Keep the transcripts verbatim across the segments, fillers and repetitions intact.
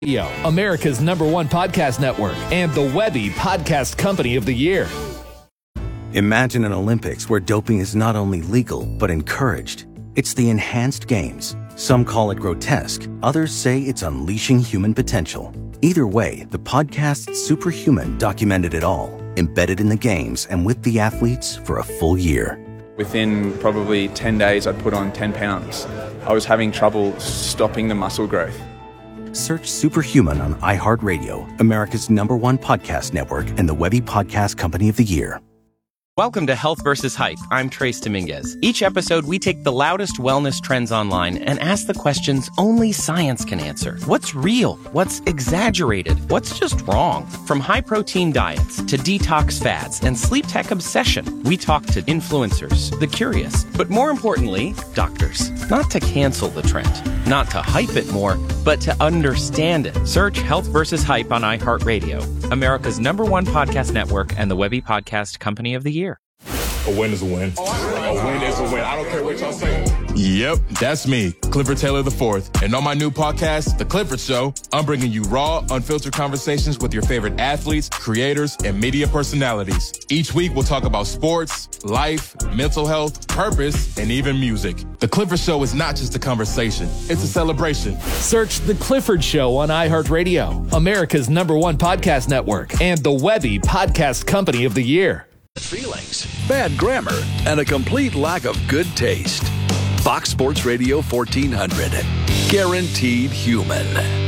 America's number one podcast network, and the Webby Podcast Company of the Year. Imagine an Olympics where doping is not only legal, but encouraged. It's the Enhanced Games. Some call it grotesque. Others say it's unleashing human potential. Either way, the podcast Superhuman documented it all, embedded in the games and with the athletes for a full year. Within probably ten days, I'd put on ten pounds. I was having trouble stopping the muscle growth. Search Superhuman on iHeartRadio, America's number one podcast network, and the Webby Podcast Company of the Year. Welcome to Health versus Hype. I'm Trace Dominguez. Each episode, we take the loudest wellness trends online and ask the questions only science can answer. What's real? What's exaggerated? What's just wrong? From high-protein diets to detox fads and sleep tech obsession, we talk to influencers, the curious, but more importantly, doctors. Not to cancel the trend, not to hype it more, but to understand it. Search Health versus Hype on iHeartRadio, America's number one podcast network, and the Webby Podcast Company of the Year. A win is a win. A win is a win. I don't care what y'all say. Yep, that's me, Clifford Taylor the fourth. And on my new podcast, The Clifford Show, I'm bringing you raw, unfiltered conversations with your favorite athletes, creators, and media personalities. Each week, we'll talk about sports, life, mental health, purpose, and even music. The Clifford Show is not just a conversation, it's a celebration. Search The Clifford Show on iHeartRadio, America's number one podcast network, and the Webby Podcast Company of the Year. Feelings, bad grammar, and a complete lack of good taste. Fox Sports Radio fourteen hundred. Guaranteed human.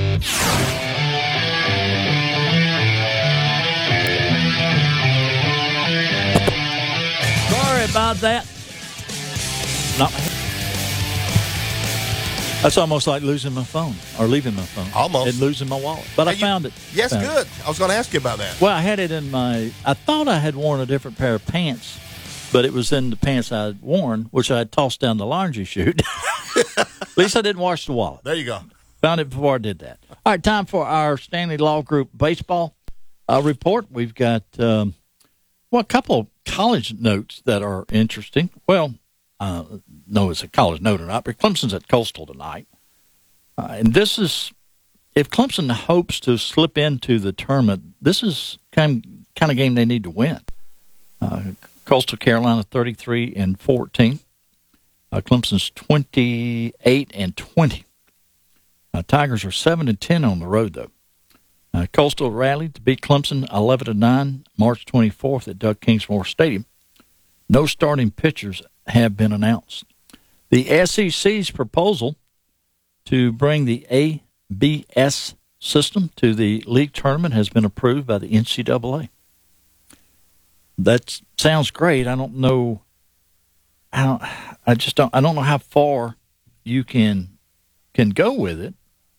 Sorry about that. Not That's almost like losing my phone or leaving my phone. Almost. And losing my wallet. But Hey, I found you, it. Yes, Found good. It. I was going to ask you about that. Well, I had it in my, I thought I had worn a different pair of pants, but it was in the pants I had worn, which I had tossed down the laundry chute. At least I didn't wash the wallet. There you go. Found it before I did that. All right, time for our Stanley Law Group baseball uh, report. We've got, um, well, a couple of college notes that are interesting. Well, uh, no, it's a college note or not, but Clemson's at Coastal tonight. Uh, and this is, if Clemson hopes to slip into the tournament, this is kind of, kind of game they need to win. Uh, Coastal Carolina thirty-three and fourteen. Uh, Clemson's twenty-eight and twenty. Uh, Tigers are seven and ten on the road, though. Uh, Coastal rallied to beat Clemson eleven to nine, March twenty-fourth at Doug Kingsmore Stadium. No starting pitchers have been announced. The S E C's proposal to bring the A B S system to the league tournament has been approved by the N C double A. That sounds great. I don't know. I don't. I just don't. I don't know how far you can can go with it,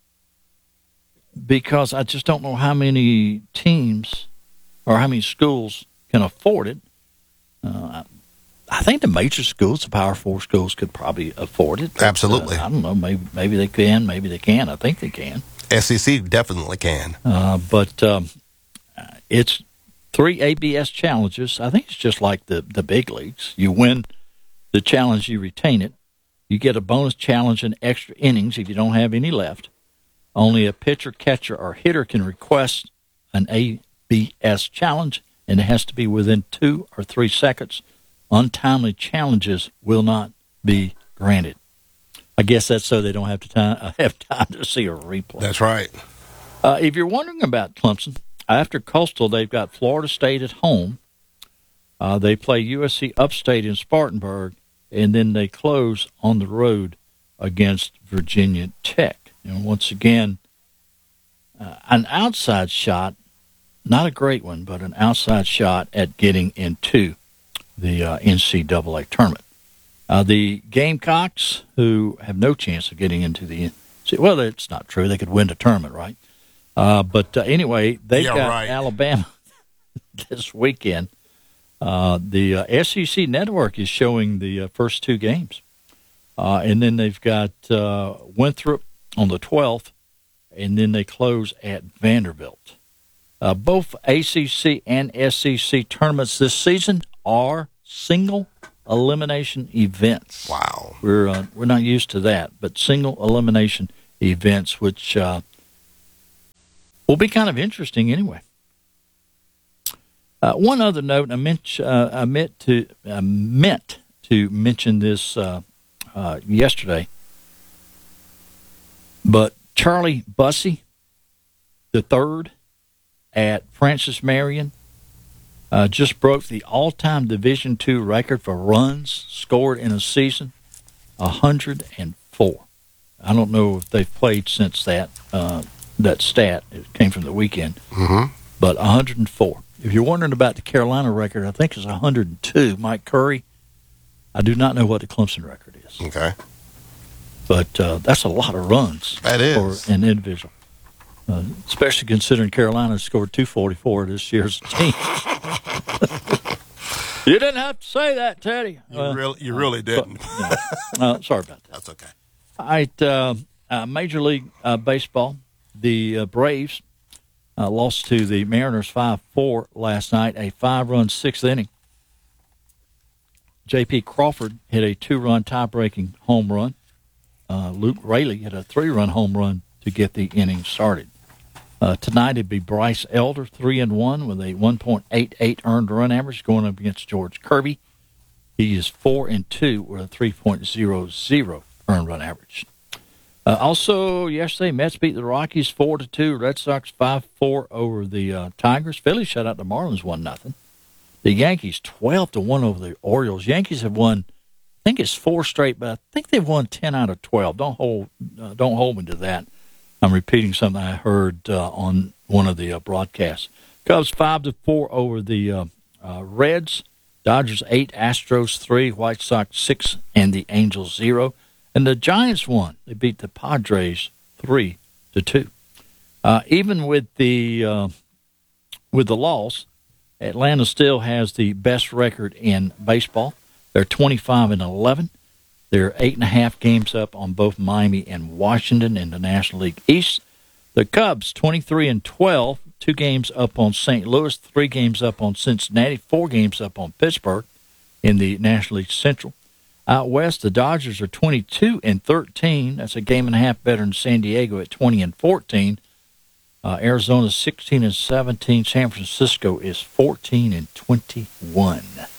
because I just don't know how many teams or how many schools can afford it. Uh, I think the major schools, the Power Four schools, could probably afford it. But, Absolutely. Uh, I don't know. Maybe maybe they can. Maybe they can. I think they can. S E C definitely can. Uh, but um, it's three A B S challenges. I think it's just like the, the big leagues. You win the challenge, you retain it. You get a bonus challenge and extra innings if you don't have any left. Only a pitcher, catcher, or hitter can request an A B S challenge, and it has to be within two or three seconds. Untimely challenges will not be granted. I guess that's so they don't have to time, have time to see a replay. That's right. Uh, if you're wondering about Clemson, after Coastal, they've got Florida State at home. Uh, they play U S C Upstate in Spartanburg, and then they close on the road against Virginia Tech. And once again, uh, an outside shot, not a great one, but an outside shot at getting into the uh, N C double A tournament. Uh, the Gamecocks, who have no chance of getting into the – well, it's not true. They could win the tournament, right? Uh, but uh, anyway, they've yeah, got right. Alabama this weekend. Uh, the uh, S E C Network is showing the uh, first two games. Uh, and then they've got uh, Winthrop on the twelfth, and then they close at Vanderbilt. Uh, both A C C and S E C tournaments this season are single elimination events. Wow. We're uh, we're not used to that, but single elimination events, which uh, will be kind of interesting anyway. Uh, one other note, I meant, uh, I meant to I meant to mention this uh, uh, yesterday, but Charlie Bussey the third at Francis Marion uh, just broke the all-time Division two record for runs scored in a season, one hundred four. I don't know if they've played since that uh, that stat. It came from the weekend, mm-hmm. but one hundred four. If you're wondering about the Carolina record, I think it's one hundred two. Mike Curry. I do not know what the Clemson record is. Okay. But uh, that's a lot of runs that is. for an individual, uh, especially considering Carolina scored two forty-four this year's team. You didn't have to say that, Teddy. You, uh, really, you really didn't. But, yeah. uh, sorry about that. That's okay. All right, uh, uh, Major League uh, Baseball, the uh, Braves uh, lost to the Mariners five four last night, a five-run sixth inning. J P. Crawford hit a two-run tie-breaking home run. Uh, Luke Raley hit a three-run home run to get the inning started. Uh, tonight it'd be Bryce Elder, three and one with a one point eight eight earned run average, going up against George Kirby. He is four and two with a three point oh oh earned run average. Uh, also, yesterday, Mets beat the Rockies four to two. Red Sox five four over the uh, Tigers. Phillies shut out the Marlins one nothing. The Yankees twelve to one over the Orioles. Yankees have won, I think it's four straight, but I think they've won ten out of twelve. Don't hold, uh, don't hold me to that. I'm repeating something I heard uh, on one of the uh, broadcasts. Cubs five to four over the uh, uh, Reds. Dodgers eight, Astros three, White Sox six, and the Angels zero. And the Giants won. They beat the Padres three to two. Uh, even with the uh, with the loss, Atlanta still has the best record in baseball. They're twenty-five and eleven. They're eight and a half games up on both Miami and Washington in the National League East. The Cubs twenty-three and twelve, two games up on Saint Louis, three games up on Cincinnati, four games up on Pittsburgh in the National League Central. Out west, the Dodgers are twenty-two and thirteen. That's a game and a half better than San Diego at twenty and fourteen. Uh, Arizona sixteen and seventeen. San Francisco is fourteen and twenty-one.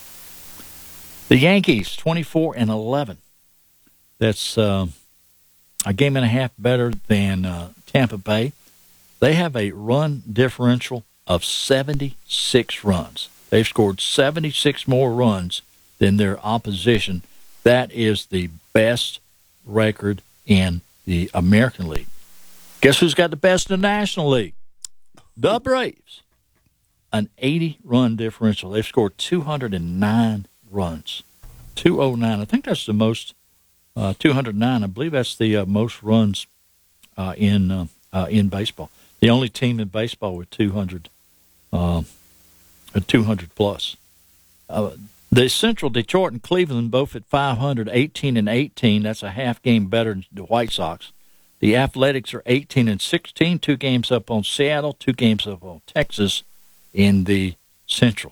The Yankees twenty-four and eleven. That's uh, a game and a half better than uh, Tampa Bay. They have a run differential of seventy-six runs. They've scored seventy-six more runs than their opposition. That is the best record in the American League. Guess who's got the best in the National League? The Braves. An eighty-run differential. They've scored two hundred nine runs. two oh nine. I think that's the most, uh, two hundred nine. I believe that's the uh, most runs uh, in uh, uh, in baseball. The only team in baseball with two hundred, uh, two hundred plus. Uh, the Central, Detroit and Cleveland, both at five hundred, eighteen and eighteen. That's a half game better than the White Sox. The Athletics are eighteen and sixteen, two games up on Seattle, two games up on Texas in the Central.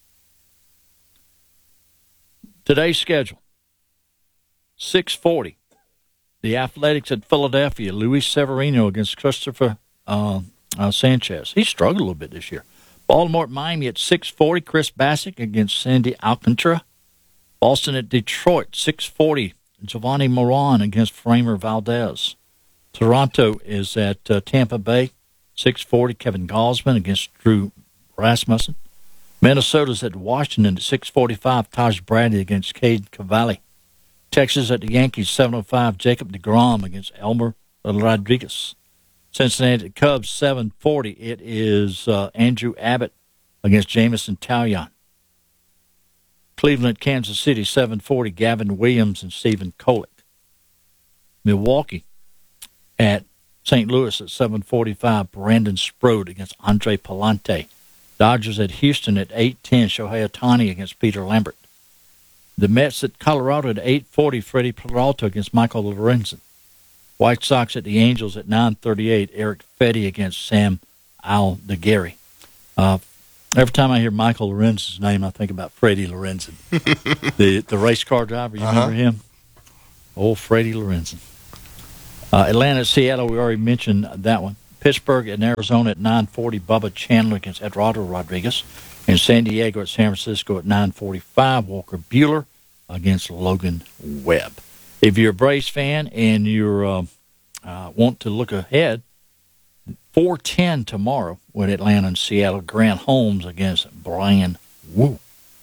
Today's schedule, six forty. The Athletics at Philadelphia, Luis Severino against Christopher uh, uh, Sanchez. He struggled a little bit this year. Baltimore at Miami at six forty, Chris Bassick against Sandy Alcantara. Boston at Detroit, six forty, Giovanni Moran against Framer Valdez. Toronto is at uh, Tampa Bay, six forty, Kevin Gausman against Drew Rasmussen. Minnesota's at Washington at six forty-five, Taj Bradley against Cade Cavalli. Texas at the Yankees, seven oh five, Jacob deGrom against Elmer Rodriguez. Cincinnati at Cubs, seven forty, it is uh, Andrew Abbott against Jamison Taillon. Cleveland at Kansas City, seven forty, Gavin Williams and Stephen Kolek. Milwaukee at Saint Louis at seven forty-five, Brandon Sprode against Andre Palante. Dodgers at Houston at eight ten, Shohei Ohtani against Peter Lambert. The Mets at Colorado at eight forty, Freddie Peralta against Michael Lorenzen. White Sox at the Angels at nine thirty-eight, Eric Fetty against Sam Aldeguerri. Uh, every time I hear Michael Lorenzen's name, I think about Freddie Lorenzen, the the race car driver. You uh-huh. remember him? Old Freddie Lorenzen. Uh, Atlanta, Seattle, we already mentioned that one. Pittsburgh and Arizona at nine forty. Bubba Chandler against Eduardo Rodriguez. And San Diego at San Francisco at nine forty-five. Walker Buehler against Logan Webb. If you're a Braves fan and you uh, uh, want to look ahead, four ten tomorrow with Atlanta and Seattle. Grant Holmes against Brian Wu.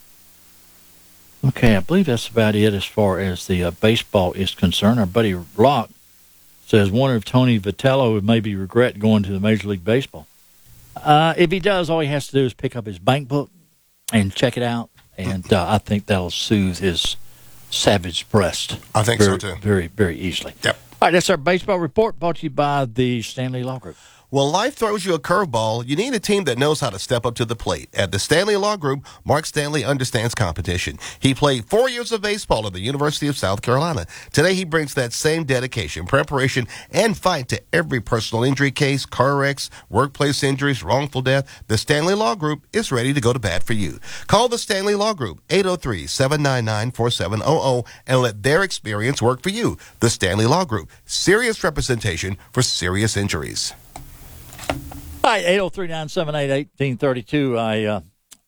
Okay, I believe that's about it as far as the uh, baseball is concerned. Our buddy Rock says, wonder if Tony Vitello would maybe regret going to the Major League Baseball. Uh, if he does, all he has to do is pick up his bank book and check it out, and uh, I think that'll soothe his savage breast. I think very, so, too. Very, very easily. Yep. All right, that's our baseball report brought to you by the Stanley Law Group. When life throws you a curveball, you need a team that knows how to step up to the plate. At the Stanley Law Group, Mark Stanley understands competition. He played four years of baseball at the University of South Carolina. Today, he brings that same dedication, preparation, and fight to every personal injury case, car wrecks, workplace injuries, wrongful death. The Stanley Law Group is ready to go to bat for you. Call the Stanley Law Group, eight oh three, seven nine nine, four seven zero zero, and let their experience work for you. The Stanley Law Group, serious representation for serious injuries. Hi, eight oh three, nine seven eight, one eight three two. I uh,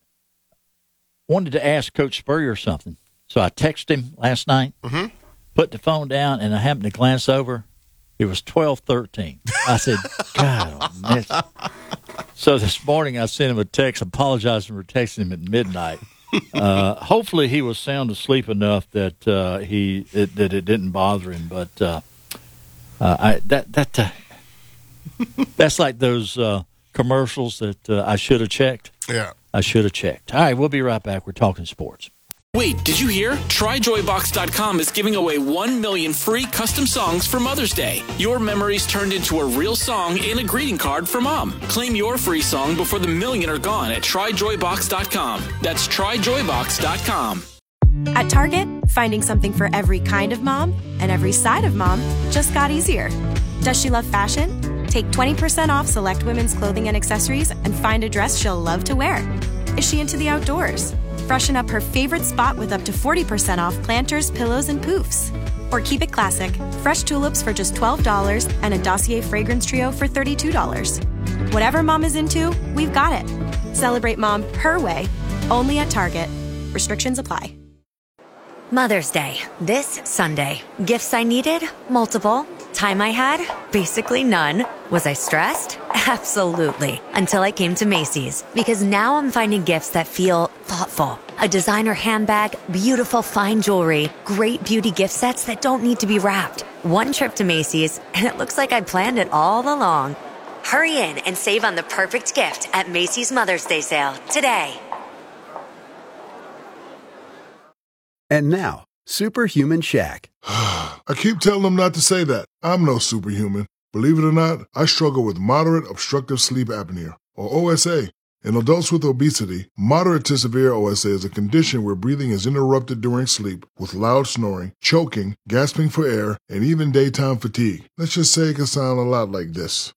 wanted to ask Coach Spurrier something. So I texted him last night, mm-hmm. put the phone down, and I happened to glance over. It was twelve thirteen. I said, God, I miss it. So this morning I sent him a text apologizing for texting him at midnight. Uh, hopefully he was sound asleep enough that uh, he it, that it didn't bother him. But uh, uh, I that that. Uh, That's like those uh, commercials that uh, I should have checked. Yeah. I should have checked. All right, we'll be right back. We're talking sports. Wait, did you hear? Try Joy Box dot com is giving away one million free custom songs for Mother's Day. Your memories turned into a real song and a greeting card for Mom. Claim your free song before the million are gone at Try Joy Box dot com. That's Try Joy Box dot com. At Target, finding something for every kind of mom and every side of mom just got easier. Does she love fashion? Take twenty percent off select women's clothing and accessories and find a dress she'll love to wear. Is she into the outdoors? Freshen up her favorite spot with up to forty percent off planters, pillows, and poofs. Or keep it classic, fresh tulips for just twelve dollars and a Dossier fragrance trio for thirty-two dollars. Whatever mom is into, we've got it. Celebrate mom her way, only at Target. Restrictions apply. Mother's Day, this Sunday. Gifts I needed? Multiple. Time I had? Basically none. Was I stressed? Absolutely. Until I came to Macy's. Because now I'm finding gifts that feel thoughtful. A designer handbag, beautiful fine jewelry, great beauty gift sets that don't need to be wrapped. One trip to Macy's, and it looks like I planned it all along. Hurry in and save on the perfect gift at Macy's Mother's Day sale today. And now, Superhuman Shaq. I keep telling them not to say that. I'm no superhuman. Believe it or not, I struggle with moderate obstructive sleep apnea, or O S A. In adults with obesity, moderate to severe O S A is a condition where breathing is interrupted during sleep with loud snoring, choking, gasping for air, and even daytime fatigue. Let's just say it can sound a lot like this.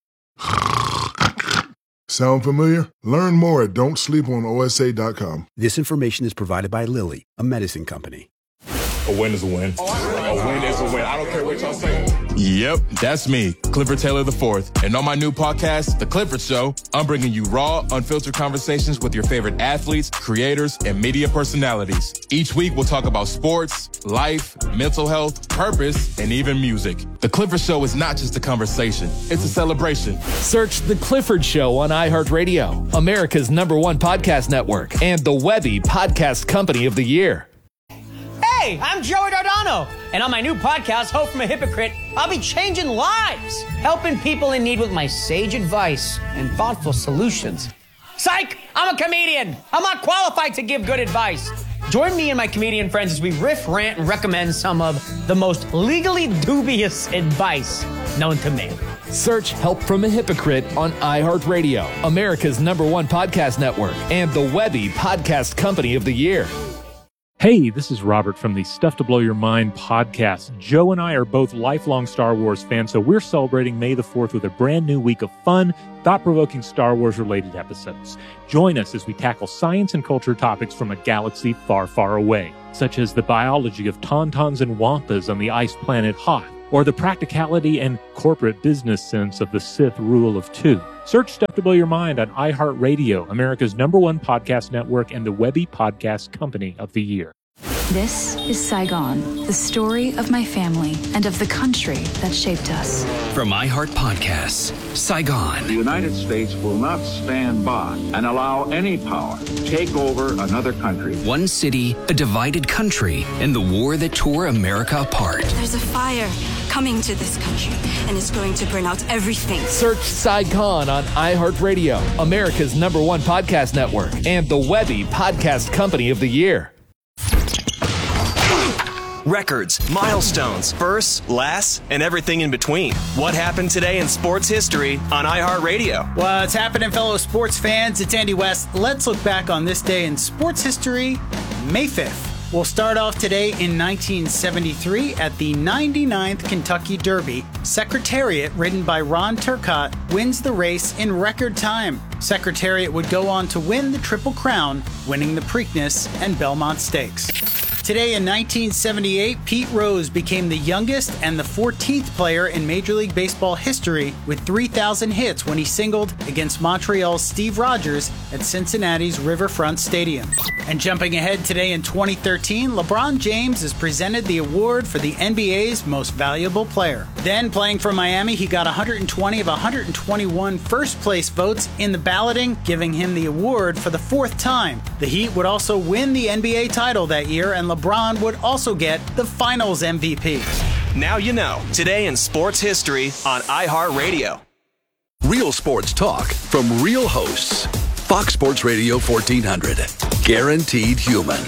Sound familiar? Learn more at don't sleep on O S A dot com. This information is provided by Lilly, a medicine company. A win is a win. A win is a win. I don't care what y'all say. Yep, that's me, Clifford Taylor the fourth. And on my new podcast, The Clifford Show, I'm bringing you raw, unfiltered conversations with your favorite athletes, creators, and media personalities. Each week, we'll talk about sports, life, mental health, purpose, and even music. The Clifford Show is not just a conversation, it's a celebration. Search The Clifford Show on iHeartRadio, America's number one podcast network, and the Webby Podcast Company of the Year. Hey, I'm Joey Dardano, and on my new podcast, Hope from a Hypocrite, I'll be changing lives, helping people in need with my sage advice and thoughtful solutions. Psych! I'm a comedian. I'm not qualified to give good advice. Join me and my comedian friends as we riff, rant, and recommend some of the most legally dubious advice known to man. Search Help from a Hypocrite on iHeartRadio, America's number one podcast network, and the Webby Podcast Company of the Year. Hey, this is Robert from the Stuff to Blow Your Mind podcast. Joe and I are both lifelong Star Wars fans, so we're celebrating May the fourth with a brand new week of fun, thought-provoking Star Wars-related episodes. Join us as we tackle science and culture topics from a galaxy far, far away, such as the biology of tauntauns and wampas on the ice planet Hoth, or the practicality and corporate business sense of the Sith rule of two. Search Stuff to Blow Your Mind on iHeartRadio, America's number one podcast network and the Webby Podcast Company of the Year. This is Saigon, the story of my family and of the country that shaped us. From iHeart Podcasts, Saigon. The United States will not stand by and allow any power to take over another country. One city, a divided country, and the war that tore America apart. There's a fire coming to this country, and it's going to burn out everything. Search Saigon on iHeartRadio, America's number one podcast network, and the Webby Podcast Company of the Year. Records, milestones, firsts, lasts, and everything in between. What happened today in sports history on iHeartRadio? What's happening, fellow sports fans? It's Andy West. Let's look back on this day in sports history, May fifth. We'll start off today in nineteen seventy-three at the ninety-ninth Kentucky Derby. Secretariat, ridden by Ron Turcotte, wins the race in record time. Secretariat would go on to win the Triple Crown, winning the Preakness and Belmont Stakes. Today in nineteen seventy-eight, Pete Rose became the youngest and the fourteenth player in Major League Baseball history with three thousand hits when he singled against Montreal's Steve Rogers at Cincinnati's Riverfront Stadium. And jumping ahead today in twenty thirteen, LeBron James is presented the award for the N B A's Most Valuable Player. Then, playing for Miami, he got one hundred twenty of one hundred twenty-one first-place votes in the balloting, giving him the award for the fourth time. The Heat would also win the N B A title that year, and LeBron would also get the Finals M V P. Now you know. Today in sports history on iHeartRadio. Real sports talk from real hosts. Fox Sports Radio fourteen hundred. Guaranteed human.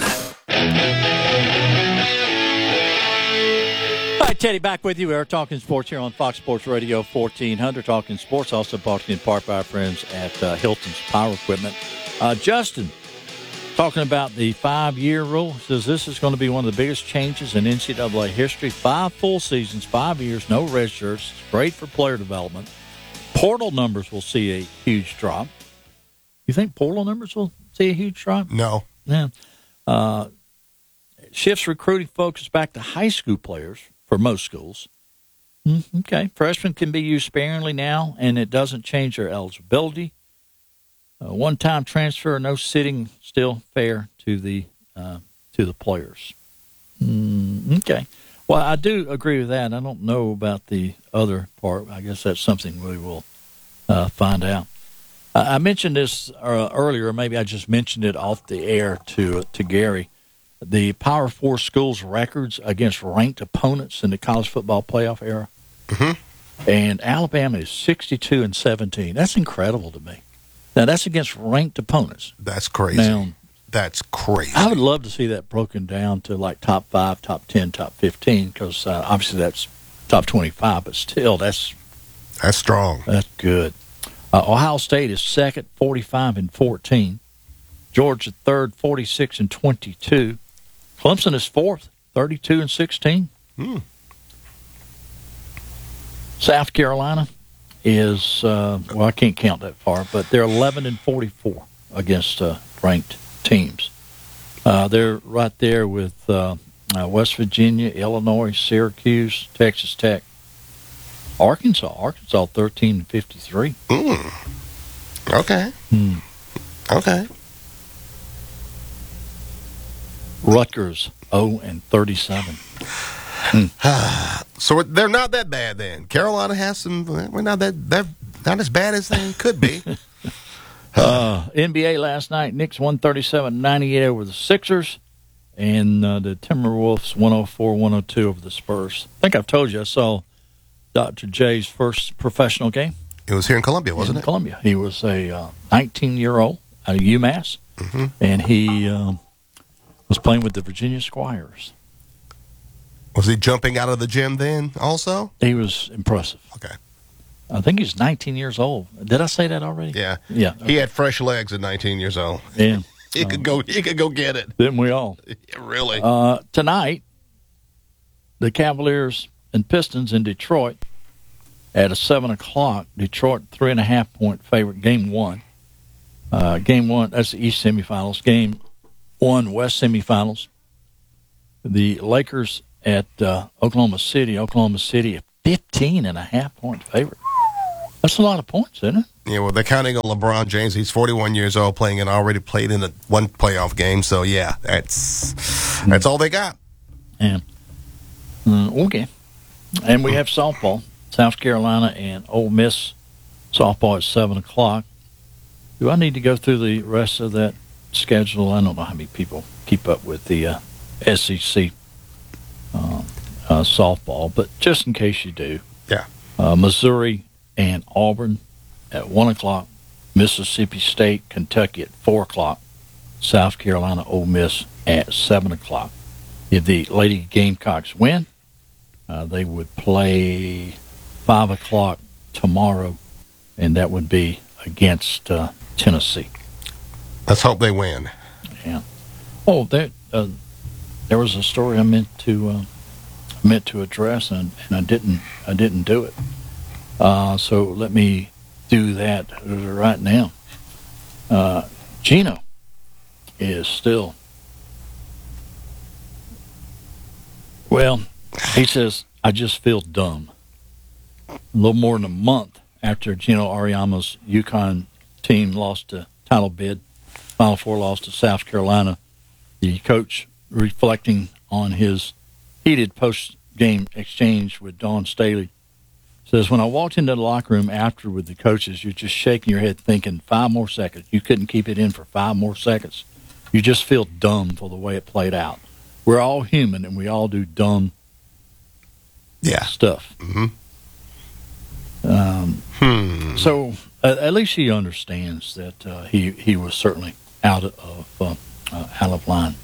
All right, Teddy, back with you. We're talking sports here on Fox Sports Radio fourteen hundred. Talking sports, also brought in part by our friends at uh, Hilton's Power Equipment. Uh, Justin, talking about the five-year rule, says this is going to be one of the biggest changes in N C double A history. Five full seasons, five years, no red shirts. It's great for player development. Portal numbers will see a huge drop. You think portal numbers will see a huge drop? No. Yeah. Uh, shifts recruiting focus back to high school players for most schools. Mm, okay. Freshmen can be used sparingly now, and it doesn't change their eligibility. Uh, one-time transfer, no sitting, still fair to the uh, to the players. Mm, okay. Well, I do agree with that. I don't know about the other part. I guess that's something we will uh, find out. I mentioned this uh, earlier. Maybe I just mentioned it off the air to to Gary. The Power Four schools' records against ranked opponents in the college football playoff era. Mm-hmm. And Alabama is sixty-two and seventeen. That's incredible to me. Now, that's against ranked opponents. That's crazy. Now, that's crazy. I would love to see that broken down to like top five, top ten, top fifteen, because uh, obviously that's top twenty-five, but still, that's that's strong. That's good. Uh, Ohio State is second, forty-five and fourteen. Georgia third, forty-six and twenty-two. Clemson is fourth, thirty-two and sixteen. Hmm. South Carolina is, uh, well, I can't count that far, but they're eleven and forty-four against uh, ranked teams. Uh, they're right there with uh, uh, West Virginia, Illinois, Syracuse, Texas Tech. Arkansas, Arkansas thirteen and fifty-three. Mm. Okay. Hmm. Okay. Rutgers zero and thirty-seven. Mm. So they're not that bad then. Carolina has some. We're not that. They're not as bad as they could be. uh, N B A last night, Knicks one thirty-seven ninety-eight over the Sixers, and uh, the Timberwolves one oh four one oh two over the Spurs. I think I've told you I saw Doctor J's first professional game. It was here in Columbia, wasn't in it? Columbia. He was a nineteen-year-old uh, out of UMass, mm-hmm. and he um, was playing with the Virginia Squires. Was he jumping out of the gym then also? He was impressive. Okay. I think he's nineteen years old. Did I say that already? Yeah. Yeah. He had fresh legs at nineteen years old. Yeah. he um, could go he could go get it. Didn't we all? Yeah, really? Uh, tonight, the Cavaliers and Pistons in Detroit at a seven o'clock. Detroit three and a half point favorite. Game one. Uh, game one. That's the East semifinals. Game one, West semifinals. The Lakers at uh, Oklahoma City. Oklahoma City, a fifteen and a half point favorite. That's a lot of points, isn't it? Yeah, well, they're counting on LeBron James. He's forty-one years old, playing and already played in a, one playoff game. So, yeah, that's that's all they got. Yeah. Uh, okay. And we have softball. South Carolina and Ole Miss softball at seven o'clock. Do I need to go through the rest of that schedule? I don't know how many people keep up with the uh, S E C uh, uh, softball, but just in case you do. Yeah. Uh, Missouri and Auburn at one o'clock. Mississippi State, Kentucky at four o'clock. South Carolina, Ole Miss at seven o'clock. If the Lady Gamecocks win, uh, they would play five o'clock tomorrow, and that would be against uh, Tennessee. Let's hope they win. Yeah. Oh, there, uh, there was a story I meant to uh, meant to address, and, and I didn't. I didn't do it. Uh, so let me do that right now. Uh, Gino is still. Well, he says, I just feel dumb. A little more than a month after Gino Auriemma's UConn team lost the title bid, Final Four loss to South Carolina, the coach, reflecting on his heated post-game exchange with Dawn Staley, says, when I walked into the locker room after with the coaches, you're just shaking your head thinking, five more seconds. You couldn't keep it in for five more seconds. You just feel dumb for the way it played out. We're all human, and we all do dumb yeah. stuff. Mm-hmm. Um, hmm. So uh, at least he understands that uh, he he was certainly out of uh, uh, out of line.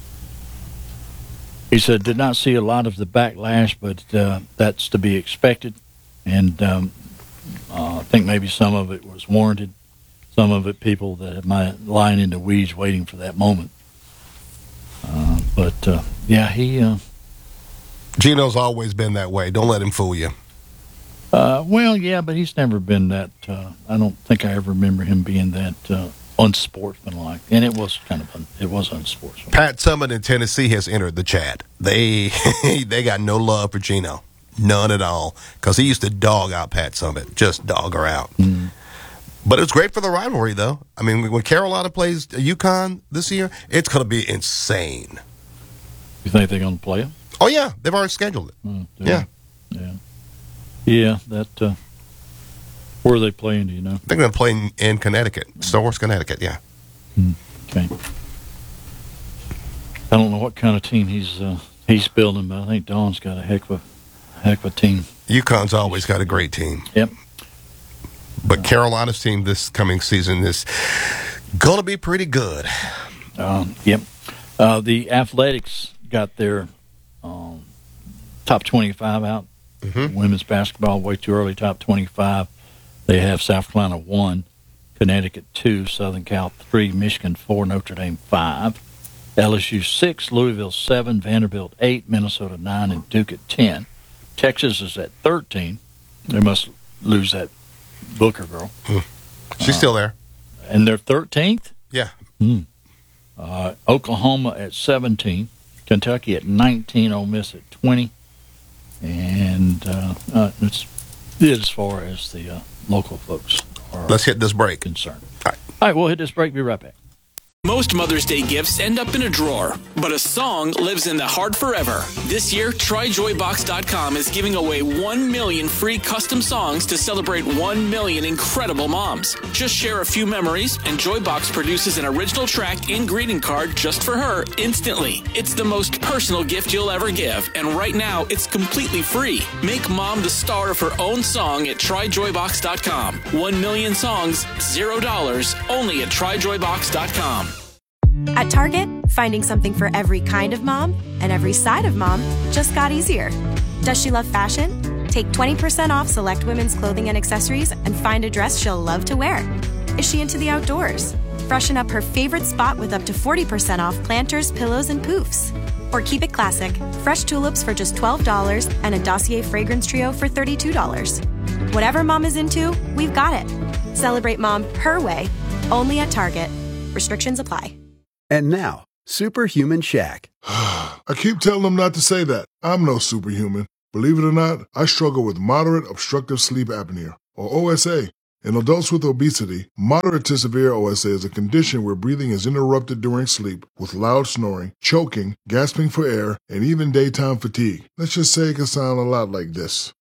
He said, did not see a lot of the backlash, but uh, that's to be expected. And um, uh, I think maybe some of it was warranted. Some of it, people that might lying in the weeds waiting for that moment. Uh, but, uh, yeah, he... Uh, Gino's always been that way. Don't let him fool you. Uh, well, yeah, but he's never been that... Uh, I don't think I ever remember him being that uh, unsportsmanlike. And it was kind of... Un, it was unsportsmanlike. Pat Summitt in Tennessee has entered the chat. They they got no love for Gino. None at all. Because he used to dog out Pat Summitt. Just dog her out. Mm. But it was great for the rivalry, though. I mean, when Carolina plays UConn this year, it's going to be insane. You think they're going to play it? Oh, yeah. They've already scheduled it. Mm, yeah. Yeah. Yeah, that... Uh, where are they playing, do you know? They're going to play in, in Connecticut. Star Wars, Connecticut, yeah. Mm, okay. I don't know what kind of team he's uh, he's building, but I think Don's got a heck of a, heck of a team. UConn's always got a great team. Yep. But Carolina's team this coming season is going to be pretty good. Um, yep. Uh, the Athletics got their um, top twenty-five out. Mm-hmm. Women's basketball, way too early, top twenty-five. They have South Carolina one, Connecticut two, Southern Cal three, Michigan four, Notre Dame five, L S U six, Louisville seven, Vanderbilt eight, Minnesota nine, and Duke at ten. Texas is at thirteen. They must lose that Booker girl. Mm. She's uh, still there. And they're thirteenth? Yeah. Mm. Uh, Oklahoma at seventeen, Kentucky at nineteen, Ole Miss at twenty. And uh, uh, it's it as far as the uh, local folks are Let's hit this break. concerned. All right. All right, we'll hit this break. Be right back. Most Mother's Day gifts end up in a drawer, but a song lives in the heart forever. This year, Try Joy Box dot com is giving away one million free custom songs to celebrate one million incredible moms. Just share a few memories, and Joybox produces an original track and greeting card just for her instantly. It's the most personal gift you'll ever give, and right now, it's completely free. Make mom the star of her own song at Try Joy Box dot com. One million songs, zero dollars, only at Try Joy Box dot com. At Target, finding something for every kind of mom and every side of mom just got easier. Does she love fashion? Take twenty percent off select women's clothing and accessories and find a dress she'll love to wear. Is she into the outdoors? Freshen up her favorite spot with up to forty percent off planters, pillows, and poofs. Or keep it classic, fresh tulips for just twelve dollars and a Dossier fragrance trio for thirty-two dollars. Whatever mom is into, we've got it. Celebrate mom her way, only at Target. Restrictions apply. And now, Superhuman Shack. I keep telling them not to say that. I'm no superhuman. Believe it or not, I struggle with moderate obstructive sleep apnea, or O S A. In adults with obesity, moderate to severe O S A is a condition where breathing is interrupted during sleep with loud snoring, choking, gasping for air, and even daytime fatigue. Let's just say it can sound a lot like this.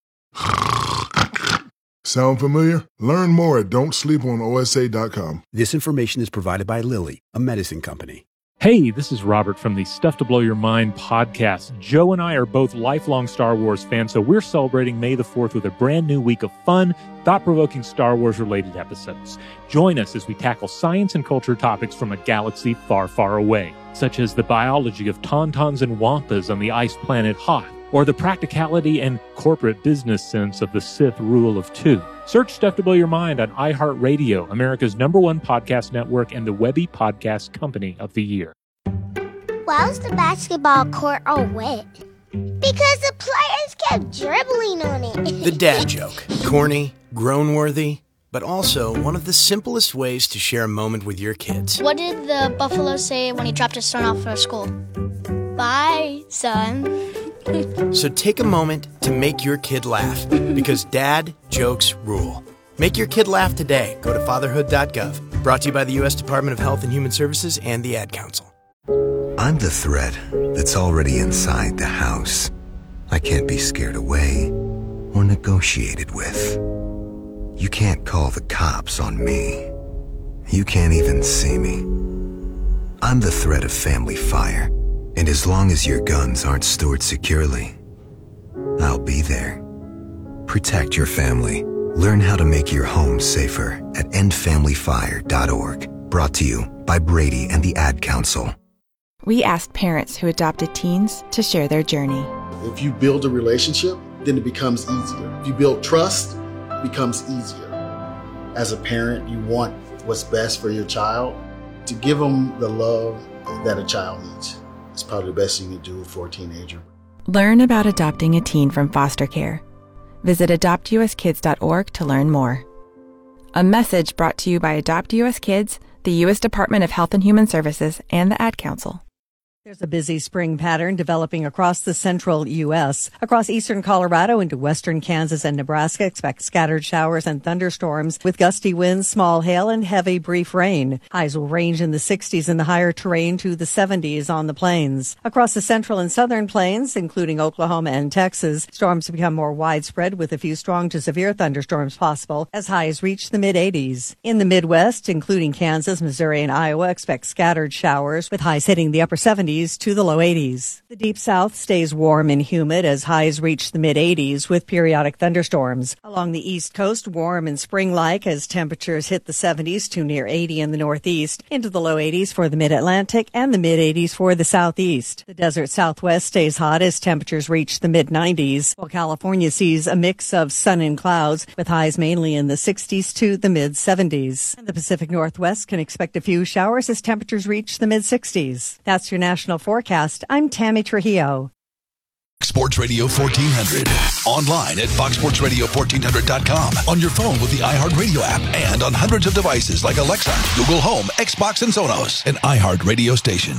Sound familiar? Learn more at don't sleep on O S A dot com. This information is provided by Lilly, a medicine company. Hey, this is Robert from the Stuff to Blow Your Mind podcast. Joe and I are both lifelong Star Wars fans, so we're celebrating May the fourth with a brand new week of fun, thought-provoking Star Wars-related episodes. Join us as we tackle science and culture topics from a galaxy far, far away, such as the biology of tauntauns and wampas on the ice planet Hoth, or the practicality and corporate business sense of the Sith rule of two. Search Stuff to Blow Your Mind on iHeartRadio, America's number one podcast network and the Webby Podcast Company of the Year. Why was the basketball court all wet? Because the players kept dribbling on it. The dad joke. Corny, groan-worthy, but also one of the simplest ways to share a moment with your kids. What did the buffalo say when he dropped his son off for school? Bye, son. So take a moment to make your kid laugh, because dad jokes rule. Make your kid laugh today. Go to fatherhood dot gov. Brought to you by the U S Department of Health and Human Services and the Ad Council. I'm the threat that's already inside the house. I can't be scared away or negotiated with. You can't call the cops on me. You can't even see me. I'm the threat of family fire. And as long as your guns aren't stored securely, I'll be there. Protect your family. Learn how to make your home safer at end family fire dot org. Brought to you by Brady and the Ad Council. We asked parents who adopted teens to share their journey. If you build a relationship, then it becomes easier. If you build trust, it becomes easier. As a parent, you want what's best for your child. To give them the love that a child needs. It's probably the best thing you can do for a teenager. Learn about adopting a teen from foster care. Visit adopt u s kids dot org to learn more. A message brought to you by Adopt U S Kids, the U S Department of Health and Human Services, and the Ad Council. There's a busy spring pattern developing across the central U S. Across eastern Colorado into western Kansas and Nebraska, expect scattered showers and thunderstorms with gusty winds, small hail, and heavy brief rain. Highs will range in the sixties in the higher terrain to the seventies on the plains. Across the central and southern plains, including Oklahoma and Texas, storms become more widespread with a few strong to severe thunderstorms possible as highs reach the mid-eighties. In the Midwest, including Kansas, Missouri, and Iowa, expect scattered showers with highs hitting the upper seventies to the low eighties. The deep south stays warm and humid as highs reach the mid-eighties with periodic thunderstorms. Along the east coast, warm and spring-like as temperatures hit the seventies to near eighty in the northeast, into the low eighties for the mid-Atlantic and the mid-eighties for the southeast. The desert southwest stays hot as temperatures reach the mid-nineties, while California sees a mix of sun and clouds with highs mainly in the sixties to the mid-seventies. And the Pacific Northwest can expect a few showers as temperatures reach the mid-sixties. That's your national forecast. I'm Tammy Trujillo. Sports Radio fourteen hundred. Online at fox sports radio fourteen hundred dot com. On your phone with the iHeartRadio app. And on hundreds of devices like Alexa, Google Home, Xbox, and Sonos. An iHeartRadio station.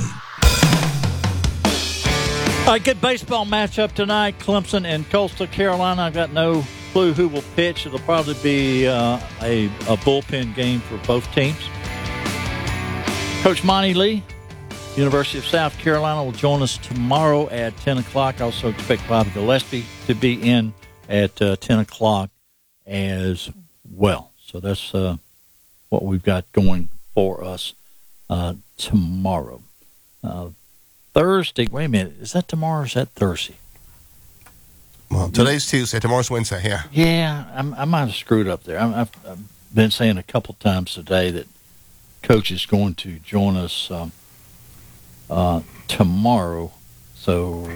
All right, good baseball matchup tonight. Clemson and Coastal Carolina. I've got no clue who will pitch. It'll probably be uh, a, a bullpen game for both teams. Coach Monty Lee, University of South Carolina, will join us tomorrow at ten o'clock. I also expect Bobby Gillespie to be in at uh, ten o'clock as well. So that's uh, what we've got going for us uh, tomorrow. Uh, Thursday, wait a minute, is that tomorrow or is that Thursday? Well, today's Tuesday, tomorrow's Wednesday, yeah. Yeah, I'm, I might have screwed up there. I'm, I've, I've been saying a couple times today that Coach is going to join us um, Uh, tomorrow, so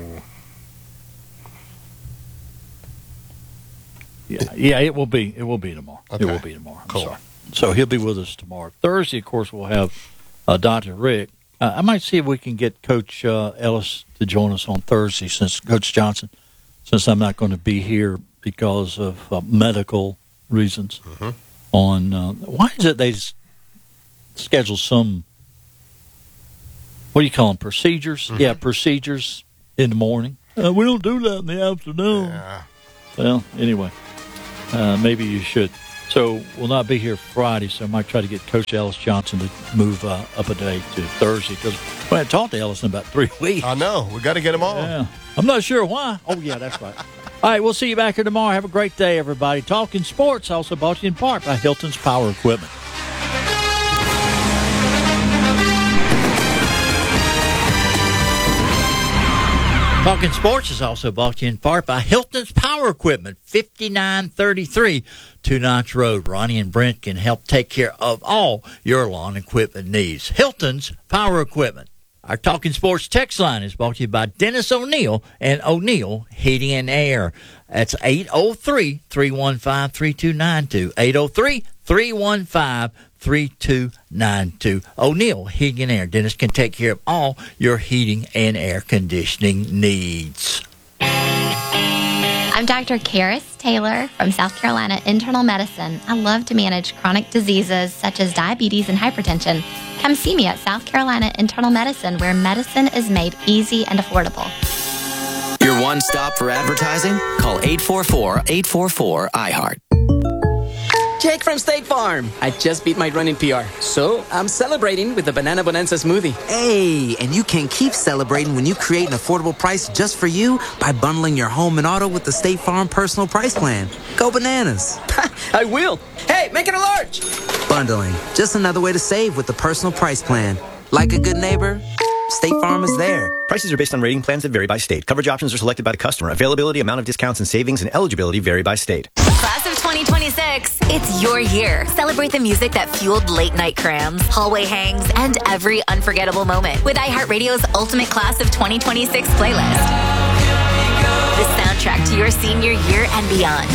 yeah, yeah, it will be. It will be tomorrow. Okay. It will be tomorrow. I'm Cool. sorry. So he'll be with us tomorrow. Thursday, of course, we'll have uh, Doctor Rick. Uh, I might see if we can get Coach uh, Ellis to join us on Thursday, since Coach Johnson, since I'm not going to be here because of uh, medical reasons. Mm-hmm. On uh, why is it they s- schedule some? What do you call them? Procedures? Mm-hmm. Yeah, procedures in the morning. Uh, we don't do that in the afternoon. Yeah. Well, anyway, uh, maybe you should. So we'll not be here Friday, so I might try to get Coach Ellis Johnson to move uh, up a day to Thursday, because we haven't talked to Ellis in about three weeks. I know. We got to get him on. Yeah. I'm not sure why. Oh, yeah, that's right. All right, we'll see you back here tomorrow. Have a great day, everybody. Talking Sports, also brought to you in part by Hilton's Power Equipment. Talking Sports is also brought to you in part by Hilton's Power Equipment, fifty-nine thirty-three Two Notch Road. Ronnie and Brent can help take care of all your lawn equipment needs. Hilton's Power Equipment. Our Talking Sports text line is brought to you by Dennis O'Neill and O'Neill Heating and Air. That's eight oh three, three one five, three two nine two. eight oh three, three one five, three two nine two. O'Neill Heating and Air. Dennis can take care of all your heating and air conditioning needs. I'm Doctor Karis Taylor from South Carolina Internal Medicine. I love to manage chronic diseases such as diabetes and hypertension. Come see me at South Carolina Internal Medicine, where medicine is made easy and affordable. Your one stop for advertising? Call eight four four, eight four four, I heart. Jake from State Farm. I just beat my running P R, so I'm celebrating with the Banana Bonanza smoothie. Hey, and you can keep celebrating when you create an affordable price just for you by bundling your home and auto with the State Farm Personal Price Plan. Go bananas. I will. Hey, make it a large. Bundling, just another way to save with the Personal Price Plan. Like a good neighbor, State Farm is there. Prices are based on rating plans that vary by state. Coverage options are selected by the customer. Availability, amount of discounts and savings, and eligibility vary by state. Class of twenty twenty-six, it's your year. Celebrate the music that fueled late night crams, hallway hangs, and every unforgettable moment with iHeartRadio's Ultimate Class of twenty twenty-six playlist. The soundtrack to your senior year and beyond.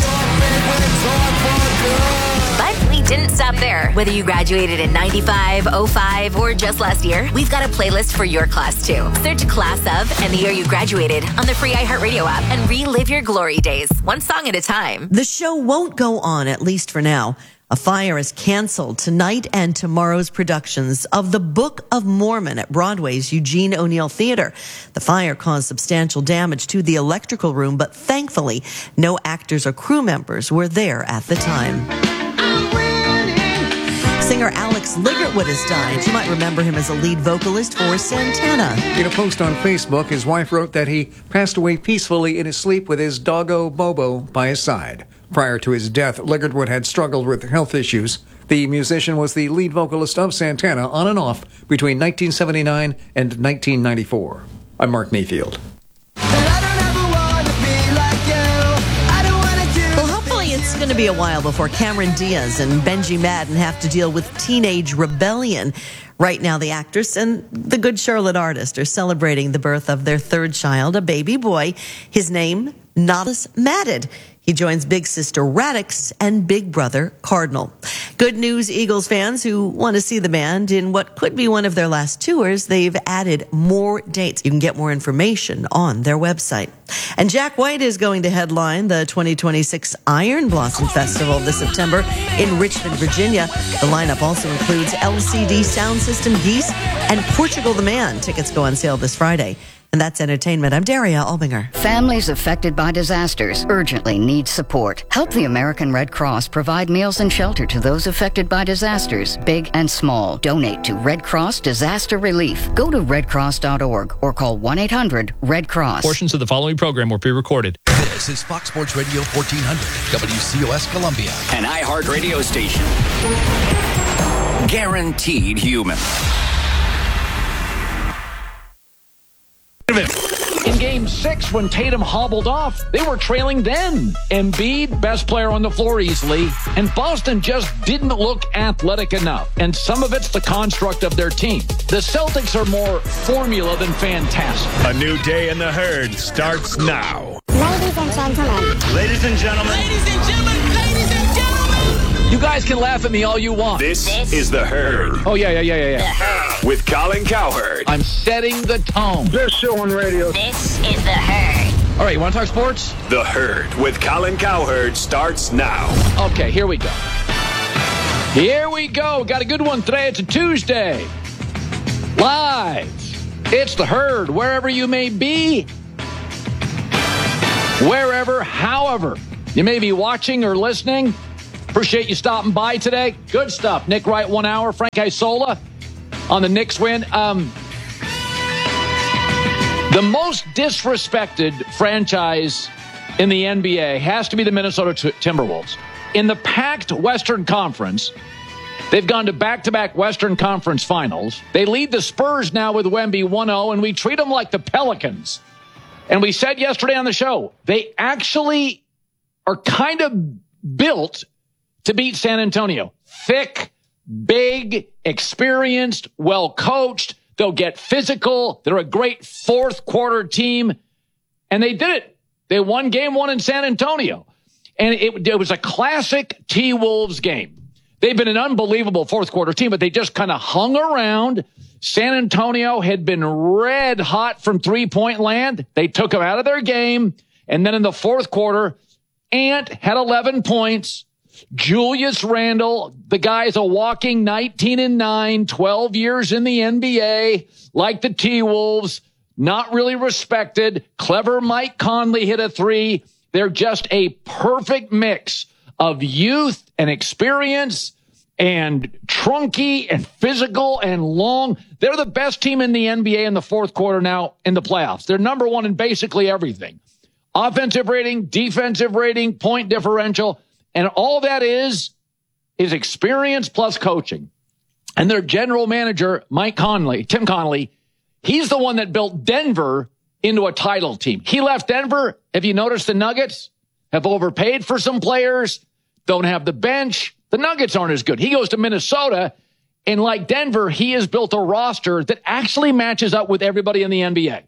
But we didn't stop there. Whether you graduated in ninety-five, oh five, or just last year, we've got a playlist for your class too. Search Class of and the year you graduated on the free iHeartRadio app and relive your glory days, one song at a time. The show won't go on, at least for now. A fire has canceled tonight and tomorrow's productions of The Book of Mormon at Broadway's Eugene O'Neill Theater. The fire caused substantial damage to the electrical room, but thankfully, no actors or crew members were there at the time. Singer Alex Ligertwood has died. You might remember him as a lead vocalist for Santana. In a post on Facebook, his wife wrote that he passed away peacefully in his sleep with his doggo Bobo by his side. Prior to his death, Ligertwood had struggled with health issues. The musician was the lead vocalist of Santana on and off between nineteen seventy-nine and nineteen ninety-four. I'm Mark Mayfield. It's going to be a while before Cameron Diaz and Benji Madden have to deal with teenage rebellion. Right now, the actress and the Good Charlotte artist are celebrating the birth of their third child, a baby boy. His name, Nodus Madden. He joins big sister Radix and big brother Cardinal. Good news, Eagles fans who want to see the band in what could be one of their last tours. They've added more dates. You can get more information on their website. And Jack White is going to headline the twenty twenty-six Iron Blossom Festival this September in Richmond, Virginia. The lineup also includes L C D Sound System, Geese, and Portugal the Man. Tickets go on sale this Friday. And that's entertainment. I'm Daria Albinger. Families affected by disasters urgently need support. Help the American Red Cross provide meals and shelter to those affected by disasters, big and small. Donate to Red Cross Disaster Relief. Go to red cross dot org or call one eight hundred red cross. Portions of the following program were pre-recorded. This is Fox Sports Radio fourteen hundred, W C O S Columbia. An iHeart radio station. Guaranteed human. In game six, when Tatum hobbled off, they were trailing then. Embiid, best player on the floor easily, and Boston just didn't look athletic enough. And some of it's the construct of their team. The Celtics are more formula than fantastic. A new day in the herd starts now. Ladies and gentlemen. Ladies and gentlemen. Ladies and gentlemen. Ladies and gentlemen. You guys can laugh at me all you want. This, this is The Herd. Oh, yeah, yeah, yeah, yeah, yeah. With Colin Cowherd. I'm setting the tone. Best show on radio. This is The Herd. All right, you want to talk sports? The Herd with Colin Cowherd starts now. Okay, here we go. Here we go. Got a good one today. It's a Tuesday. Live. It's The Herd, wherever you may be. Wherever, however, you may be watching or listening. Appreciate you stopping by today. Good stuff. Nick Wright, one hour. Frank Isola on the Knicks win. Um, the most disrespected franchise in the N B A has to be the Minnesota T- Timberwolves. In the packed Western Conference, they've gone to back-to-back Western Conference finals. They lead the Spurs now with Wemby one oh, and we treat them like the Pelicans. And we said yesterday on the show, they actually are kind of built to beat San Antonio. Thick, big, experienced, well-coached. They'll get physical. They're a great fourth-quarter team. And they did it. They won game one in San Antonio. And it, it was a classic T-Wolves game. They've been an unbelievable fourth-quarter team, but they just kind of hung around. San Antonio had been red hot from three-point land. They took them out of their game. And then in the fourth quarter, Ant had eleven points. Julius Randle, the guy's a walking nineteen and nine, twelve years in the N B A, like the T-Wolves, not really respected. Clever Mike Conley hit a three. They're just a perfect mix of youth and experience and trunky and physical and long. They're the best team in the N B A in the fourth quarter now in the playoffs. They're number one in basically everything. Offensive rating, defensive rating, point differential. And all that is, is experience plus coaching. And their general manager, Mike Conley, Tim Conley, he's the one that built Denver into a title team. He left Denver. Have you noticed the Nuggets have overpaid for some players, don't have the bench? The Nuggets aren't as good. He goes to Minnesota, and like Denver, he has built a roster that actually matches up with everybody in the N B A.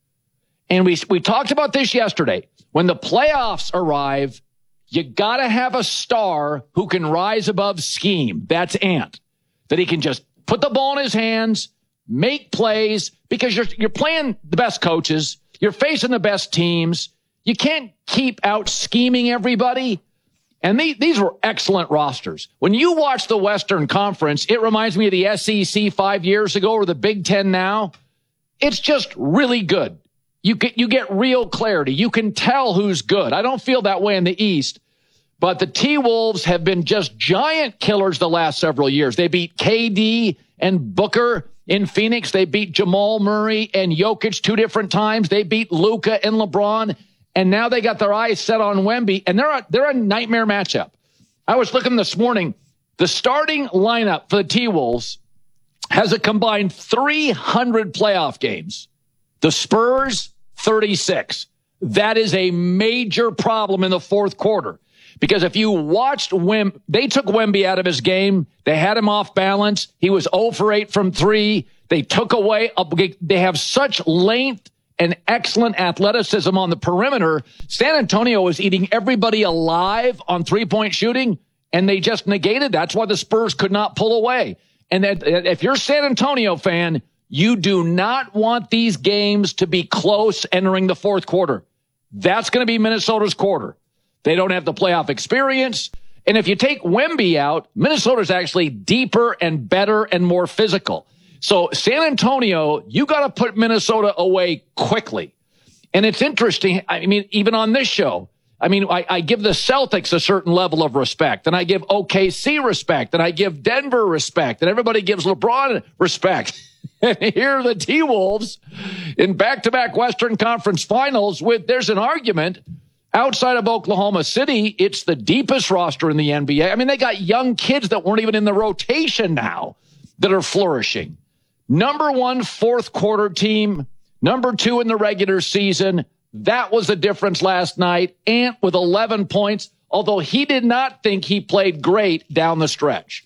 And we we talked about this yesterday. When the playoffs arrive, you got to have a star who can rise above scheme. That's Ant. That he can just put the ball in his hands, make plays, because you're you're playing the best coaches. You're facing the best teams. You can't keep out scheming everybody. And these, these were excellent rosters. When you watch the Western Conference, it reminds me of the S E C five years ago or the Big Ten now. It's just really good. You get, you get real clarity. You can tell who's good. I don't feel that way in the East, but the T-Wolves have been just giant killers the last several years. They beat K D and Booker in Phoenix. They beat Jamal Murray and Jokic two different times. They beat Luka and LeBron, and now they got their eyes set on Wemby, and they're a, they're a nightmare matchup. I was looking this morning. The starting lineup for the T-Wolves has a combined three hundred playoff games. The Spurs, thirty-six. That is a major problem in the fourth quarter. Because if you watched Wem, they took Wemby out of his game. They had him off balance. He was zero for eight from three. They took away, they have such length and excellent athleticism on the perimeter. San Antonio was eating everybody alive on three-point shooting, and they just negated. That's why the Spurs could not pull away. And that, if you're a San Antonio fan, you do not want these games to be close entering the fourth quarter. That's going to be Minnesota's quarter. They don't have the playoff experience. And if you take Wemby out, Minnesota's actually deeper and better and more physical. So San Antonio, you got to put Minnesota away quickly. And it's interesting. I mean, even on this show, I mean, I, I give the Celtics a certain level of respect, and I give O K C respect, and I give Denver respect, and everybody gives LeBron respect. And here are the T-Wolves in back-to-back Western Conference finals with, there's an argument, outside of Oklahoma City, it's the deepest roster in the N B A. I mean, they got young kids that weren't even in the rotation now that are flourishing. Number one fourth quarter team, number two in the regular season. That was the difference last night. Ant with eleven points, although he did not think he played great down the stretch.